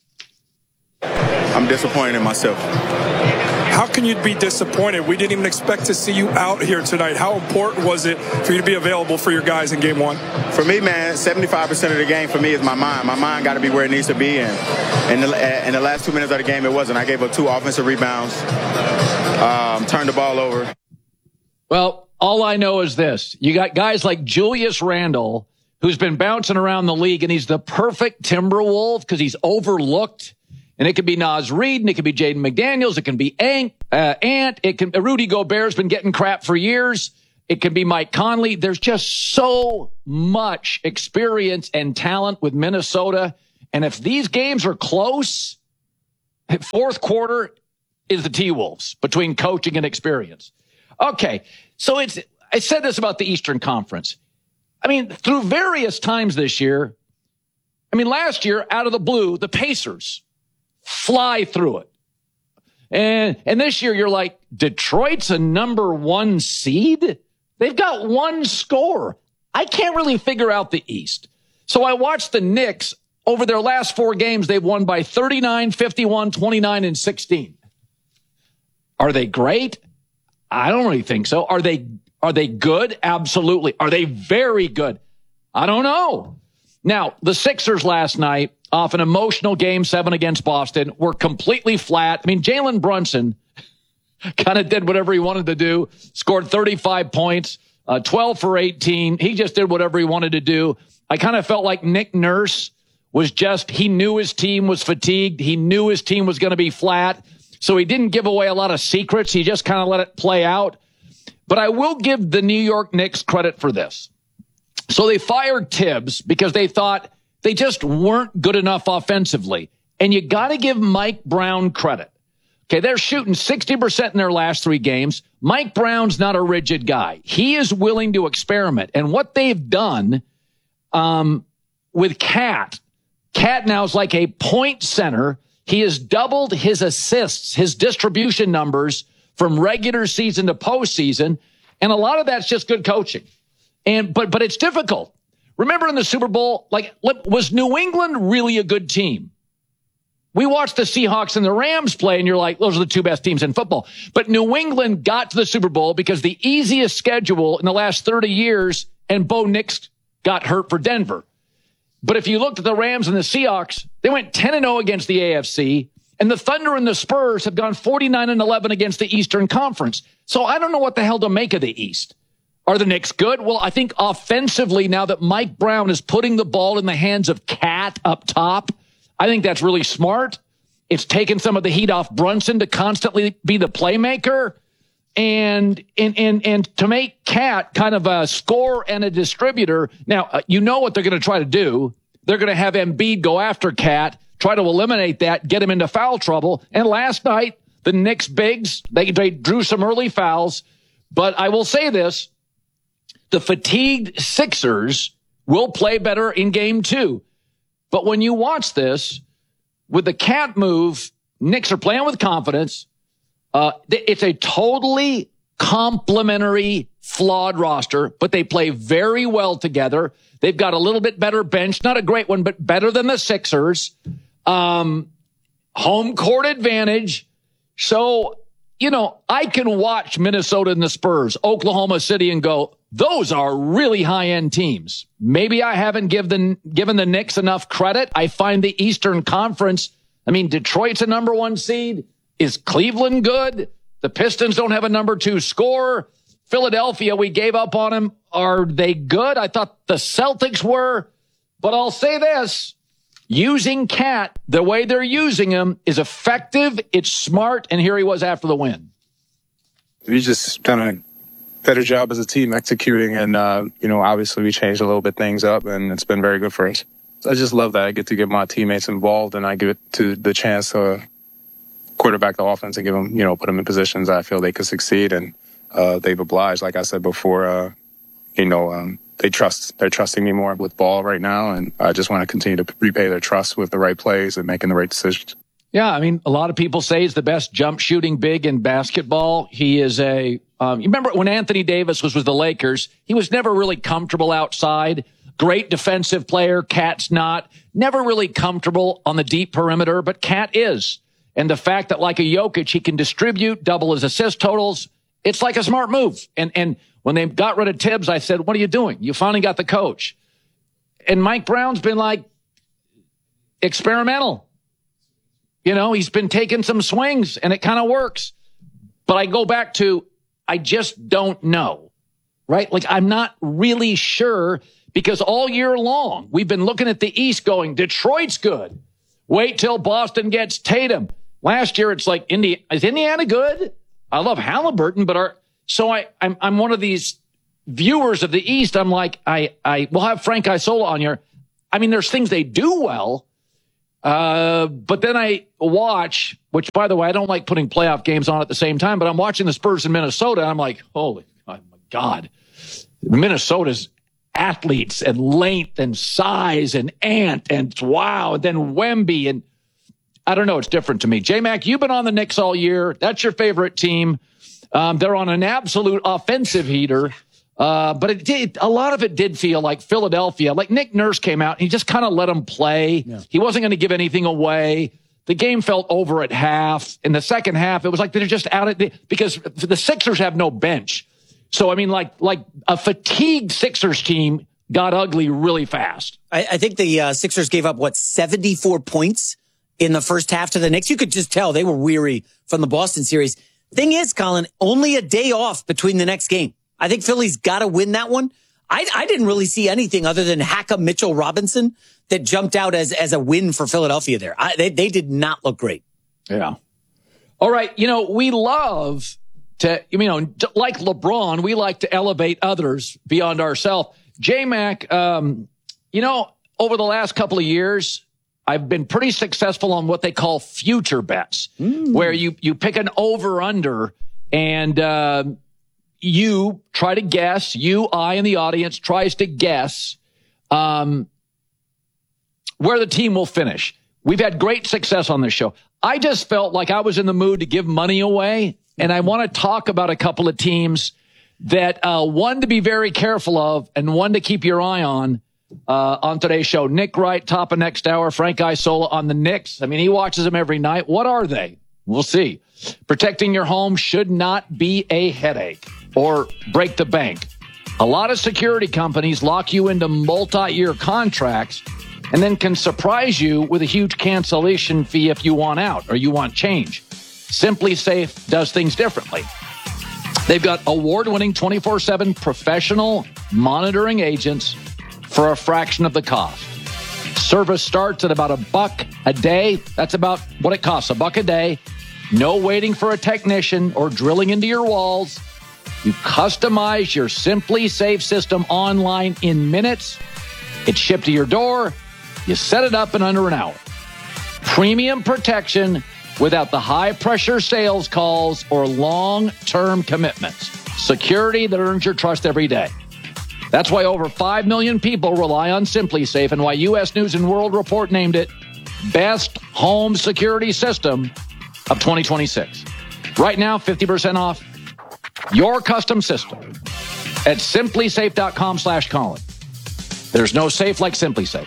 I'm disappointed in myself. How can you be disappointed? We didn't even expect to see you out here tonight. How important was it for you to be available for your guys in game one? For me, man, seventy-five percent of the game for me is my mind. My mind got to be where it needs to be. And in the, in the last two minutes of the game, it wasn't. I gave up two offensive rebounds, um, turned the ball over. Well, all I know is this. You got guys like Julius Randle, who's been bouncing around the league, and he's the perfect Timberwolf because he's overlooked. And it could be Naz Reid, and it could be Jaden McDaniels, it can be Ant, uh, Ant, it can, Rudy Gobert's been getting crap for years. It can be Mike Conley. There's just so much experience and talent with Minnesota. And if these games are close, fourth quarter is the T-Wolves between coaching and experience. Okay, so it's I said this about the Eastern Conference. I mean, through various times this year, I mean, last year, out of the blue, the Pacers fly through it. And and this year, you're like, Detroit's a number one seed? They've got one score. I can't really figure out the East. So I watched the Knicks. Over their last four games, they've won by thirty-nine, fifty-one, twenty-nine, and sixteen. Are they great? I don't really think so. Are they Are they good? Absolutely. Are they very good? I don't know. Now, the Sixers last night, off an emotional game seven against Boston, were completely flat. I mean, Jalen Brunson kind of did whatever he wanted to do, scored thirty-five points, uh, twelve for eighteen. He just did whatever he wanted to do. I kind of felt like Nick Nurse was just, he knew his team was fatigued. He knew his team was going to be flat. So he didn't give away a lot of secrets. He just kind of let it play out. But I will give the New York Knicks credit for this. So they fired Tibbs because they thought they just weren't good enough offensively. And you got to give Mike Brown credit. Okay, they're shooting sixty percent in their last three games. Mike Brown's not a rigid guy. He is willing to experiment. And what they've done um, with Cat, Cat now is like a point center. He has doubled his assists, his distribution numbers from regular season to postseason. And a lot of that's just good coaching. And but but it's difficult. Remember in the Super Bowl, like, was New England really a good team? We watched the Seahawks and the Rams play, and you're like, those are the two best teams in football. But New England got to the Super Bowl because the easiest schedule in the last thirty years, and Bo Nix got hurt for Denver. But if you looked at the Rams and the Seahawks, they went ten and oh against the A F C, and the Thunder and the Spurs have gone forty-nine and eleven against the Eastern Conference. So I don't know what the hell to make of the East. Are the Knicks good? Well, I think offensively, now that Mike Brown is putting the ball in the hands of Cat up top, I think that's really smart. It's taken some of the heat off Brunson to constantly be the playmaker. And and and, and to make Cat kind of a scorer and a distributor. Now, uh, you know what they're going to try to do. They're going to have Embiid go after Cat, try to eliminate that, get him into foul trouble. And last night, the Knicks bigs, they, they drew some early fouls. But I will say this, the fatigued Sixers will play better in game two. But when you watch this, with the Cat move, Knicks are playing with confidence. Uh, it's a totally complementary, flawed roster, but they play very well together. They've got a little bit better bench, not a great one, but better than the Sixers. Um, home court advantage. So, you know, I can watch Minnesota and the Spurs, Oklahoma City, and go, those are really high-end teams. Maybe I haven't given, given the Knicks enough credit. I find the Eastern Conference, I mean, Detroit's a number one seed. Is Cleveland good? The Pistons don't have a number two scorer. Philadelphia, we gave up on them. Are they good? I thought the Celtics were. But I'll say this. Using Cat the way they're using him is effective. It's smart. And here he was after the win. We just done a better job as a team executing. And, uh, you know, obviously we changed a little bit things up, and it's been very good for us. I just love that I get to get my teammates involved, and I give it to the chance to quarterback the offense and give them, you know, put them in positions I feel they could succeed. And uh, they've obliged, like I said before, uh, you know, um, they trust, they're trusting me more with ball right now. And I just want to continue to repay their trust with the right plays and making the right decisions. Yeah, I mean, a lot of people say he's the best jump shooting big in basketball. He is a, um, you remember when Anthony Davis was with the Lakers, he was never really comfortable outside. Great defensive player. Cat's not. Never really comfortable on the deep perimeter, but Cat is. And the fact that, like a Jokic, he can distribute, double his assist totals, it's like a smart move. And and when they got rid of Tibbs, I said, what are you doing? You finally got the coach. And Mike Brown's been like experimental. You know, he's been taking some swings, and it kind of works. But I go back to, I just don't know, right? Like, I'm not really sure, because all year long, we've been looking at the East going, Detroit's good. Wait till Boston gets Tatum. Last year, it's like, Indi- is Indiana good? I love Halliburton, but our, so I, I'm, I'm one of these viewers of the East, I'm like, I, I will have Frank Isola on here. I mean, there's things they do well. Uh, but then I watch, which, by the way, I don't like putting playoff games on at the same time, but I'm watching the Spurs in Minnesota, and I'm like, holy oh my God. Minnesota's athletes and length and size and Ant and wow, and then Wemby, and I don't know, it's different to me. J-Mac, you've been on the Knicks all year. That's your favorite team. Um, they're on an absolute offensive heater. Uh, but it did, a lot of it did feel like Philadelphia. Like Nick Nurse came out and he just kind of let them play. Yeah. He wasn't going to give anything away. The game felt over at half. In the second half, it was like they're just out of the, because the Sixers have no bench. So, I mean, like, like a fatigued Sixers team got ugly really fast. I, I think the uh, Sixers gave up, what, seventy-four points in the first half to the Knicks. You could just tell they were weary from the Boston series. Thing is, Colin, only a day off between the next game. I think Philly's got to win that one. I, I didn't really see anything other than Hackam Mitchell Robinson that jumped out as, as a win for Philadelphia there. I, they, they did not look great. Yeah. All right. You know, we love to, you know, like LeBron, we like to elevate others beyond ourselves. J-Mac, um, you know, over the last couple of years, I've been pretty successful on what they call future bets, mm. where you, you pick an over-under and, uh, you try to guess, you, I, and the audience tries to guess um, where the team will finish. We've had great success on this show. I just felt like I was in the mood to give money away, and I want to talk about a couple of teams that, uh, one to be very careful of and one to keep your eye on uh, on today's show. Nick Wright, top of next hour. Frank Isola on the Knicks. I mean, he watches them every night. What are they? We'll see. Protecting your home should not be a headache or break the bank. A lot of security companies lock you into multi-year contracts and then can surprise you with a huge cancellation fee if you want out or you want change. SimpliSafe does things differently. They've got award-winning twenty-four seven professional monitoring agents for a fraction of the cost. Service starts at about a buck a day. That's about what it costs, a buck a day. No waiting for a technician or drilling into your walls. You customize your SimpliSafe system online in minutes. It's shipped to your door. You set it up in under an hour. Premium protection without the high-pressure sales calls or long-term commitments. Security that earns your trust every day. That's why over five million people rely on SimpliSafe and why U S News and World Report named it Best Home Security System of twenty twenty-six. Right now, fifty percent off your custom system at SimpliSafe.com slash Colin. There's no safe like SimpliSafe.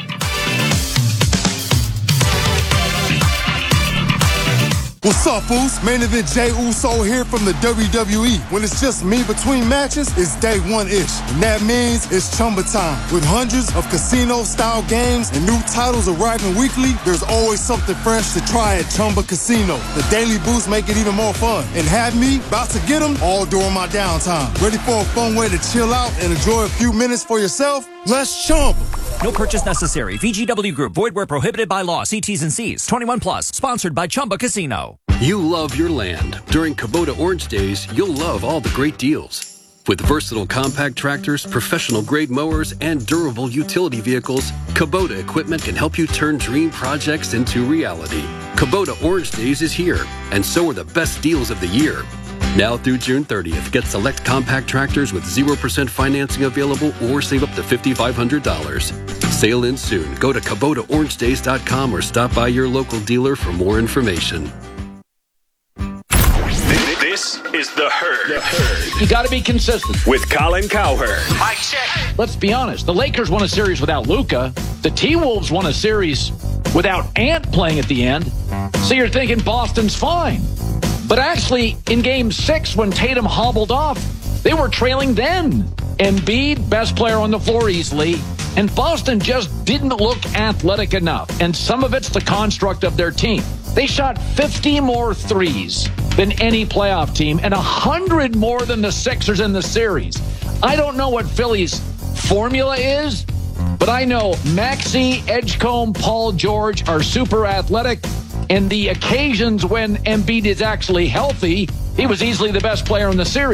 What's up, fools? Main event Jey Uso here from the W W E. When it's just me between matches, it's day one-ish. And that means it's Chumba time. With hundreds of casino-style games and new titles arriving weekly, there's always something fresh to try at Chumba Casino. The daily boosts make it even more fun. And have me about to get them all during my downtime. Ready for a fun way to chill out and enjoy a few minutes for yourself? Let's Chumba. No purchase necessary. V G W Group. Void where prohibited by law. See T's and C's. twenty-one plus. Sponsored by Chumba Casino. You love your land. During Kubota Orange Days, you'll love all the great deals. With versatile compact tractors, professional-grade mowers, and durable utility vehicles, Kubota equipment can help you turn dream projects into reality. Kubota Orange Days is here, and so are the best deals of the year. Now through June thirtieth, get select compact tractors with zero percent financing available or save up to five thousand five hundred dollars. Sale ends soon. Go to Kubota Orange Days dot com or stop by your local dealer for more information. This is The Herd. The Herd. You got to be consistent. With Colin Cowherd. Mike check. Let's be honest. The Lakers won a series without Luka. The T-Wolves won a series without Ant playing at the end. So you're thinking Boston's fine. But actually, in game six, when Tatum hobbled off, they were trailing then. Embiid, best player on the floor easily. And Boston just didn't look athletic enough. And some of it's the construct of their team. They shot fifty more threes than any playoff team and one hundred more than the Sixers in the series. I don't know what Philly's formula is, but I know Maxey, Edgecombe, Paul George are super athletic. And the occasions when Embiid is actually healthy, he was easily the best player in the series.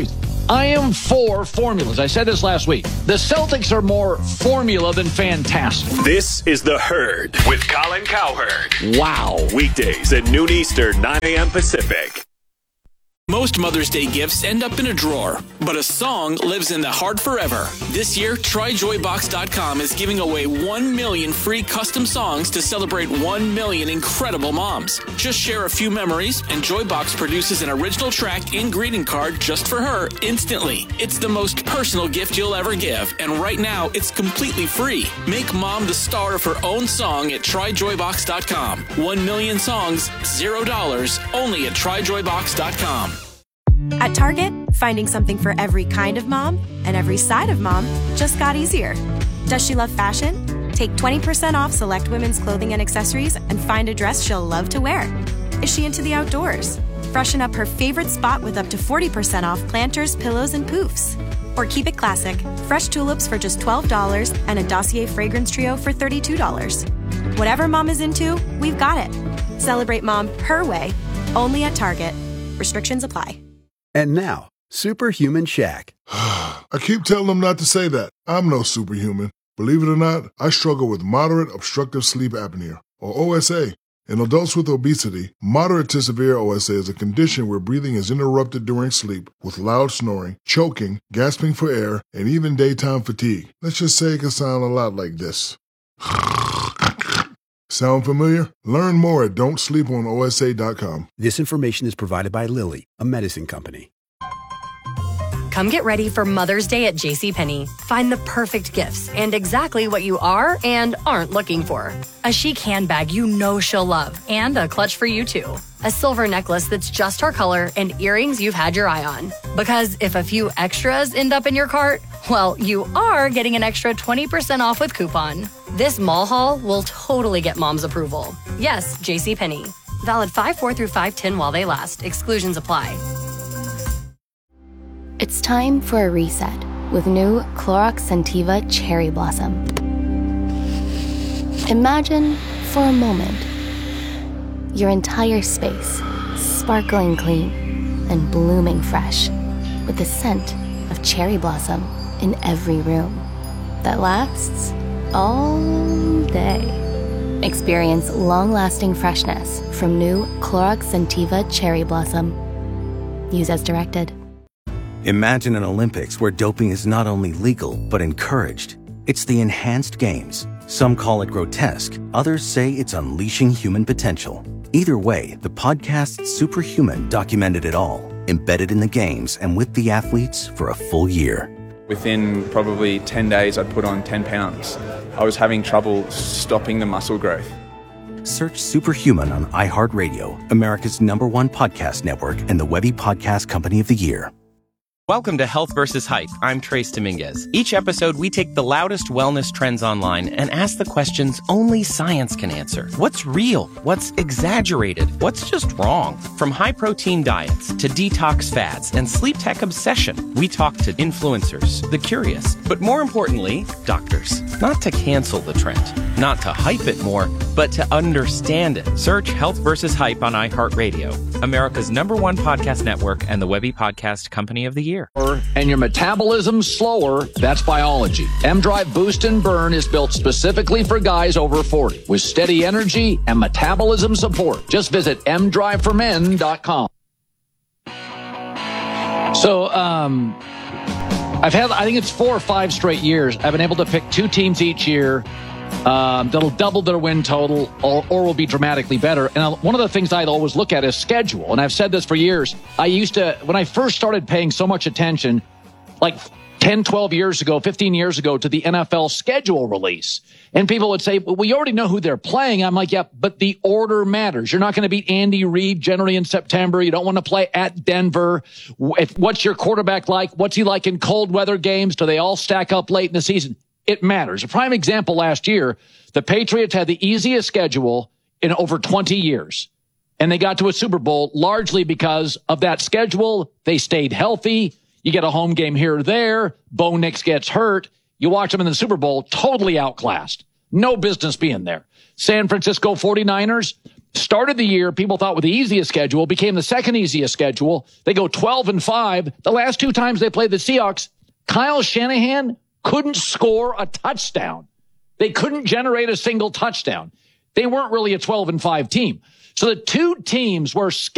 I am for formulas. I said this last week. The Celtics are more formula than fantastic. This is The Herd with Colin Cowherd. Wow. Weekdays at noon Eastern, nine a.m. Pacific. Most Mother's Day gifts end up in a drawer, but a song lives in the heart forever. This year, try joy box dot com is giving away one million free custom songs to celebrate one million incredible moms. Just share a few memories, and Joybox produces an original track and greeting card just for her instantly. It's the most personal gift you'll ever give, and right now, it's completely free. Make mom the star of her own song at try joy box dot com. One million songs, zero dollars, only at try joy box dot com. At Target, finding something for every kind of mom and every side of mom just got easier. Does she love fashion? Take twenty percent off select women's clothing and accessories and find a dress she'll love to wear. Is she into the outdoors? Freshen up her favorite spot with up to forty percent off planters, pillows, and poofs. Or keep it classic, fresh tulips for just twelve dollars and a Dossier fragrance trio for thirty-two dollars. Whatever mom is into, we've got it. Celebrate mom her way, only at Target. Restrictions apply. And now, Superhuman Shaq. I keep telling them not to say that. I'm no superhuman. Believe it or not, I struggle with moderate obstructive sleep apnea, or O S A. In adults with obesity, moderate to severe O S A is a condition where breathing is interrupted during sleep with loud snoring, choking, gasping for air, and even daytime fatigue. Let's just say it can sound a lot like this. Sound familiar? Learn more at don't sleep on O S A dot com. This information is provided by Lilly, a medicine company. Come get ready for Mother's Day at JCPenney. Find the perfect gifts and exactly what you are and aren't looking for. A chic handbag you know she'll love and a clutch for you too. A silver necklace that's just her color and earrings you've had your eye on. Because if a few extras end up in your cart, well, you are getting an extra twenty percent off with coupon. This mall haul will totally get mom's approval. Yes, JCPenney. Valid five four through five ten while they last. Exclusions apply. It's time for a reset with new Clorox Scentiva Cherry Blossom. Imagine, for a moment, your entire space sparkling clean and blooming fresh with the scent of cherry blossom in every room that lasts all day. Experience long-lasting freshness from new Clorox Scentiva Cherry Blossom. Use as directed. Imagine an Olympics where doping is not only legal, but encouraged. It's the enhanced games. Some call it grotesque. Others say it's unleashing human potential. Either way, the podcast Superhuman documented it all, embedded in the games and with the athletes for a full year. Within probably ten days, I'd put on ten pounds. I was having trouble stopping the muscle growth. Search Superhuman on iHeartRadio, America's number one podcast network, and the Webby Podcast Company of the Year. Welcome to Health versus Hype. I'm Trace Dominguez. Each episode, we take the loudest wellness trends online and ask the questions only science can answer. What's real? What's exaggerated? What's just wrong? From high-protein diets to detox fads and sleep tech obsession, we talk to influencers, the curious, but more importantly, doctors. Not to cancel the trend, not to hype it more, but to understand it. Search Health versus Hype on iHeartRadio, America's number one podcast network and the Webby Podcast Company of the Year. And your metabolism's slower, that's biology. M-Drive Boost and Burn is built specifically for guys over forty with steady energy and metabolism support. Just visit m drive for men dot com. So, um, I've had, I think it's four or five straight years, I've been able to pick two teams each year um, that'll double their win total or, or will be dramatically better. And one of the things I always look at is schedule. And I've said this for years. I used to, when I first started paying so much attention, like ten, twelve years ago, fifteen years ago, to the N F L schedule release. And people would say, well, we already know who they're playing. I'm like, yeah, but the order matters. You're not going to beat Andy Reid generally in September. You don't want to play at Denver. If, what's your quarterback like? What's he like in cold weather games? Do they all stack up late in the season? It matters. A prime example last year, the Patriots had the easiest schedule in over twenty years. And they got to a Super Bowl largely because of that schedule. They stayed healthy. You get a home game here or there. Bo Nix gets hurt. You watch them in the Super Bowl, totally outclassed. No business being there. San Francisco forty-niners, Started the year, people thought with the easiest schedule, became the second easiest schedule. They go twelve and five. The last two times they played the Seahawks, Kyle Shanahan couldn't score a touchdown. They couldn't generate a single touchdown. They weren't really a twelve and five team. So the two teams were